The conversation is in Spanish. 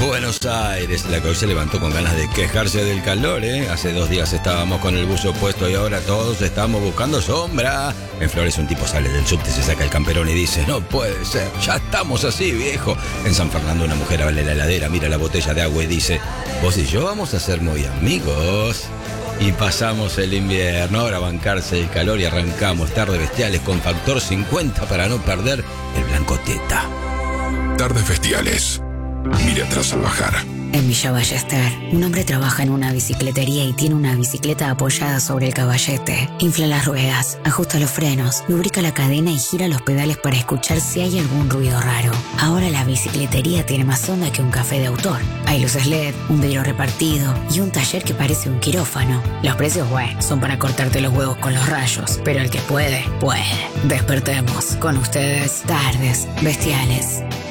Buenos Aires, la que hoy se levantó con ganas de quejarse del calor, ¿eh? Hace 2 días estábamos con el buzo puesto y ahora todos estamos buscando sombra. En Flores un tipo sale del subte, se saca el camperón y dice: no puede ser, ya estamos así, viejo. En San Fernando una mujer abre la heladera, mira la botella de agua y dice: vos y yo vamos a ser muy amigos. Y pasamos el invierno, ahora bancarse el calor y arrancamos Tardes Bestiales con factor 50 para no perder el blanco teta. Tardes Bestiales. Mire atrás al bajar. En Villa Ballester, un hombre trabaja en una bicicletería y tiene una bicicleta apoyada sobre el caballete. Infla las ruedas, ajusta los frenos, lubrica la cadena y gira los pedales para escuchar si hay algún ruido raro. Ahora la bicicletería tiene más onda que un café de autor. Hay luces LED, un vidrio repartido y un taller que parece un quirófano. Los precios, bueno, son para cortarte los huevos con los rayos, pero el que puede, puede. Despertemos. Con ustedes, Tardes Bestiales.